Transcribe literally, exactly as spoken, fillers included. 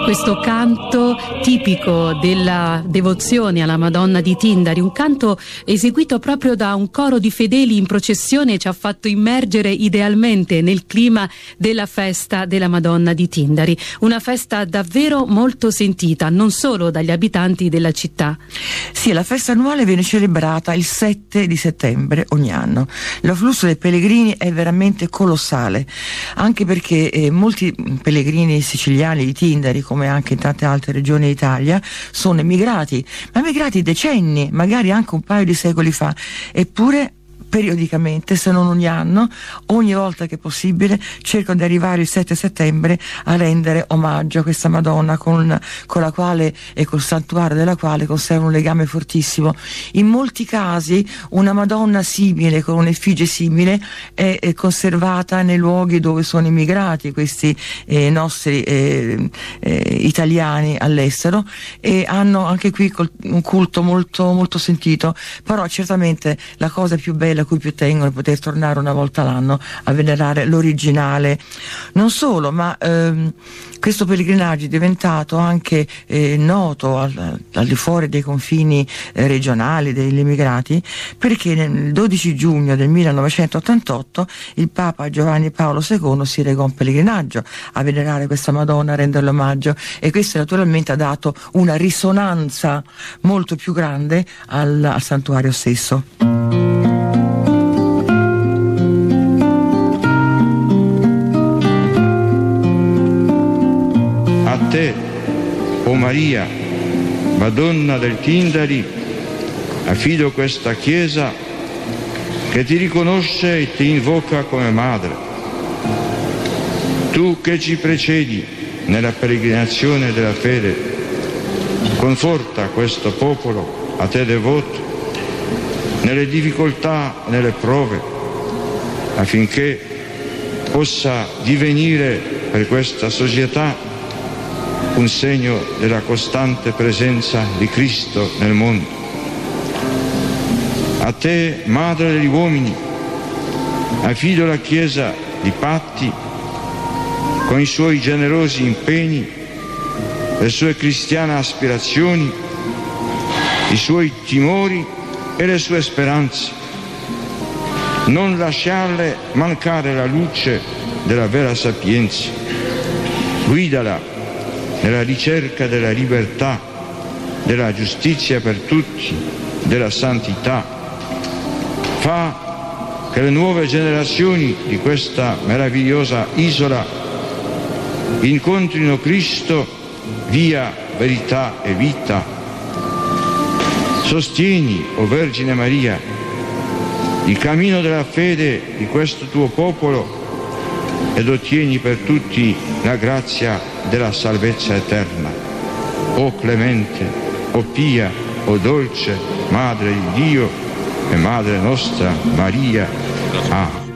questo canto tipico della devozione alla Madonna di Tindari, un canto eseguito proprio da un coro di fedeli in processione, ci ha fatto immergere idealmente nel clima della festa della Madonna di Tindari, una festa davvero molto sentita non solo dagli abitanti della città. Sì, la festa annuale viene celebrata il sette di settembre ogni anno. L'afflusso dei pellegrini è veramente colossale, anche perché eh, molti pellegrini siciliani di Tindari, come anche in tante altre regioni d'Italia, sono emigrati, ma emigrati decenni, magari anche un paio di secoli fa, eppure periodicamente, se non ogni anno, ogni volta che possibile, cercano di arrivare il sette settembre a rendere omaggio a questa Madonna con, con la quale e col santuario della quale conserva un legame fortissimo. In molti casi una Madonna simile, con un'effigie simile, è, è conservata nei luoghi dove sono immigrati questi eh, nostri eh, eh, italiani all'estero, e hanno anche qui col, un culto molto, molto sentito. Però certamente la cosa più bella a cui più tengono è poter tornare una volta l'anno a venerare l'originale. Non solo, ma ehm, questo pellegrinaggio è diventato anche eh, noto al, al di fuori dei confini eh, regionali degli immigrati, perché nel dodici giugno del millenovecentottantotto il Papa Giovanni Paolo secondo si recò un pellegrinaggio a venerare questa Madonna, a renderle omaggio, e questo naturalmente ha dato una risonanza molto più grande al, al santuario stesso. A te, o Maria, Madonna del Tindari, affido questa Chiesa che ti riconosce e ti invoca come madre. Tu che ci precedi nella peregrinazione della fede, conforta questo popolo a te devoto nelle difficoltà e nelle prove, affinché possa divenire per questa società un segno della costante presenza di Cristo nel mondo. A te, Madre degli uomini, affido la Chiesa di patti con i suoi generosi impegni, le sue cristiane aspirazioni, i suoi timori e le sue speranze. Non lasciarle mancare la luce della vera sapienza. Guidala nella ricerca della libertà, della giustizia per tutti, della santità. Fa che le nuove generazioni di questa meravigliosa isola incontrino Cristo, via, verità e vita. Sostieni, o Vergine Maria, il cammino della fede di questo tuo popolo ed ottieni per tutti la grazia della salvezza eterna. O clemente, o pia, o dolce Madre di Dio e Madre nostra Maria. Amen.